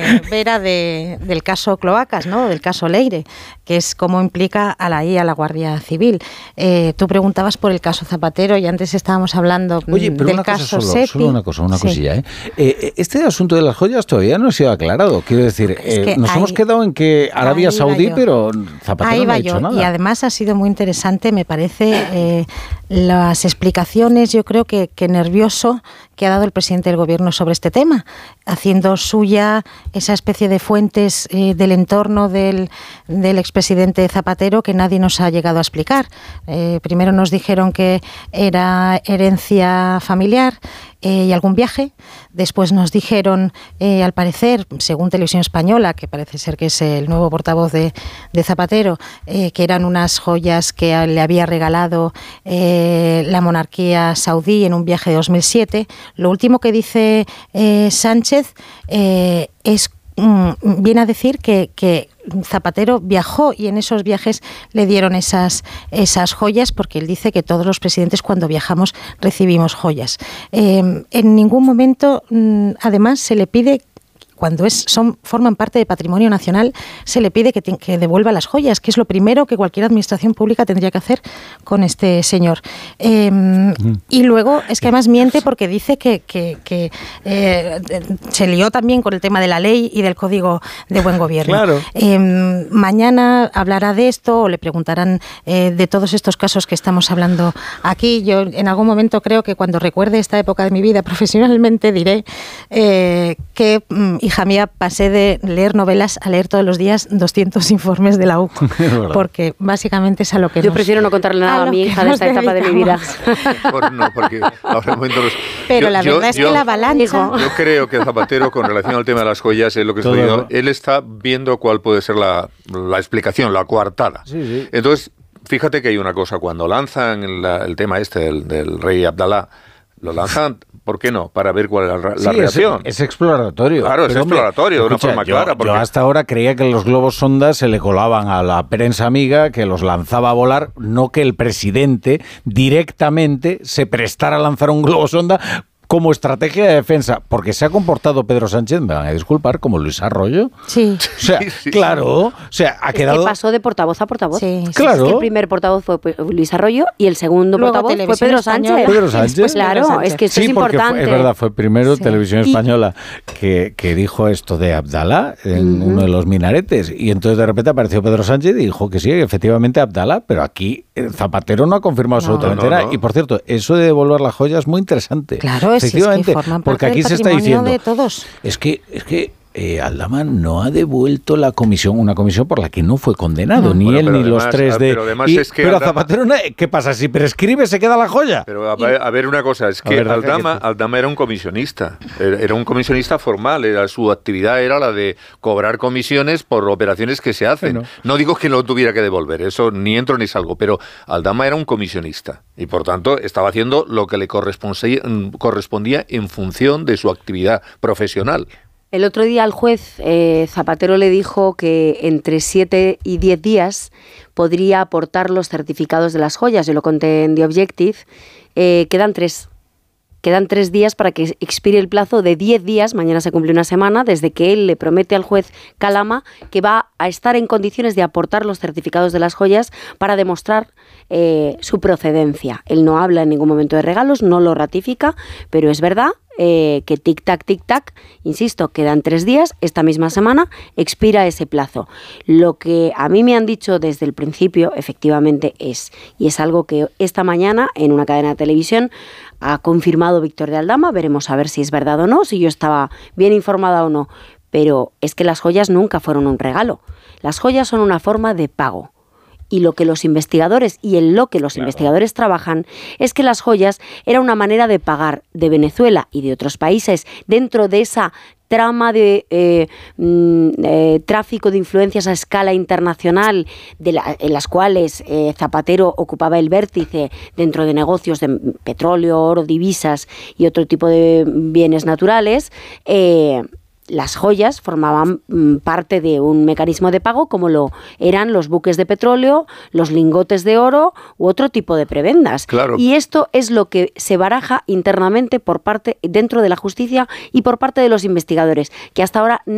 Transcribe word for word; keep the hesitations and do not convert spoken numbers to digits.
Vera de, del caso Cloacas, ¿no? Del caso Leire, que es cómo implica a la I A, a la Guardia Civil. Eh, tú preguntabas por el caso Zapatero y antes estábamos hablando Oye, pero del una caso cosa solo, Sepi. solo una cosa, una Sí. cosilla, ¿eh? Eh, Este asunto de las joyas todavía no ha sido aclarado. Quiero decir, Es eh, que nos ahí- hemos quedado en que Arabia ahí va Saudí, yo. pero Zapatero Ahí no va ha dicho yo. nada. Y además ha sido muy interesante, me parece, eh, las explicaciones, yo creo que, que nervioso que ha dado el presidente del gobierno sobre este tema, haciendo suya esa especie de fuentes eh, del entorno del, del expresidente Zapatero que nadie nos ha llegado a explicar. Eh, primero nos dijeron que era herencia familiar eh, y algún viaje. Después nos dijeron, eh, al parecer, según Televisión Española, que parece ser que es el nuevo portavoz de, de Zapatero, eh, que eran unas joyas que le había regalado eh, la monarquía saudí en un viaje de dos mil siete. Lo último que dice eh, Sánchez eh, es mm, viene a decir que, que Zapatero viajó y en esos viajes le dieron esas, esas joyas, porque él dice que todos los presidentes cuando viajamos recibimos joyas. Eh, en ningún momento, mm, además, se le pide, cuando es, son, forman parte de patrimonio nacional, se le pide que, te, que devuelva las joyas, que es lo primero que cualquier administración pública tendría que hacer con este señor. Eh, mm. Y luego es que además miente porque dice que, que, que eh, se lió también con el tema de la ley y del Código de Buen Gobierno. Claro. Eh, mañana hablará de esto o le preguntarán eh, de todos estos casos que estamos hablando aquí. Yo en algún momento creo que cuando recuerde esta época de mi vida profesionalmente diré eh, que... Mm, hija mía, pasé de leer novelas a leer todos los días doscientos informes de la U C, porque básicamente es a lo que Yo nos, prefiero no contarle nada a, a mi hija de esta etapa de mi vida. Por, no, porque ahora momentos... Pero yo, la yo, verdad es yo, que la avalancha... Yo creo que Zapatero, con relación al tema de las joyas, es lo que estoy viendo, él está viendo cuál puede ser la, la explicación, la coartada. Sí, sí. Entonces, fíjate que hay una cosa, cuando lanzan la, el tema este del, del rey Abdalá, lo lanzan, ¿por qué no? Para ver cuál es la, la sí, reacción. Es, es exploratorio. Claro, es Pero, exploratorio, hombre, de una forma yo, clara. Porque... Yo hasta ahora creía que los globos sonda se le colaban a la prensa amiga, que los lanzaba a volar, no que el presidente directamente se prestara a lanzar un globo sonda como estrategia de defensa, porque se ha comportado Pedro Sánchez, me van a disculpar, como Luis Arroyo. Sí. O sea, sí, sí, claro, o sea, ha es quedado... que pasó de portavoz a portavoz. Sí, sí, claro. Es que el primer portavoz fue Luis Arroyo y el segundo Luego portavoz fue Televisión Pedro Sánchez. Española. Pedro Sánchez. Pues claro, Pedro Sánchez. es que esto sí, es porque importante. fue, es verdad, fue primero Sí. Televisión Y- Española que, que dijo esto de Abdalá en Uh-huh. uno de los minaretes, y entonces de repente apareció Pedro Sánchez y dijo que sí, efectivamente Abdalá, pero aquí el Zapatero no ha confirmado No. absolutamente No, no, nada. no. Y por cierto, eso de devolver la joya es muy interesante. Claro, es, es que Efectivamente, forman porque parte aquí del se está patrimonio diciendo de todos. es que es que eh, Aldama no ha devuelto la comisión, una comisión por la que no fue condenado, No. ni Bueno, él pero ni los además- tres de... pero además y- es que pero a Aldama- Zapatero, no- ¿qué pasa? Si prescribe, se queda la joya. Pero a, ver- a ver una cosa, es A que ver, deja Aldama, que te- Aldama era un comisionista, era era un comisionista formal, era, su actividad era la de cobrar comisiones por operaciones que se hacen. Bueno. No digo que lo tuviera que devolver, eso ni entro ni salgo, pero Aldama era un comisionista y por tanto estaba haciendo lo que le correspondía, correspondía en función de su actividad profesional. El otro día al juez eh, Zapatero le dijo que entre siete y diez días podría aportar los certificados de las joyas. Yo lo conté en The Objective. Eh, quedan tres. Quedan tres días para que expire el plazo de diez días, mañana se cumple una semana, desde que él le promete al juez Calama que va a estar en condiciones de aportar los certificados de las joyas para demostrar eh, su procedencia. Él no habla en ningún momento de regalos, no lo ratifica, pero es verdad eh, que tic-tac, tic-tac, insisto, quedan tres días, esta misma semana expira ese plazo. Lo que a mí me han dicho desde el principio, efectivamente, es, y es algo que esta mañana en una cadena de televisión ha confirmado Víctor de Aldama, veremos a ver si es verdad o no, si yo estaba bien informada o no, pero es que las joyas nunca fueron un regalo. Las joyas son una forma de pago. Y lo que los investigadores y en lo que los claro. investigadores trabajan es que las joyas era una manera de pagar de Venezuela y de otros países dentro de esa trama de eh, eh, tráfico de influencias a escala internacional de la, en las cuales eh, Zapatero ocupaba el vértice dentro de negocios de petróleo, oro, divisas y otro tipo de bienes naturales. Eh, Las joyas formaban parte de un mecanismo de pago como lo eran los buques de petróleo, los lingotes de oro u otro tipo de prebendas. Claro. Y esto es lo que se baraja internamente por parte dentro de la justicia y por parte de los investigadores, que hasta ahora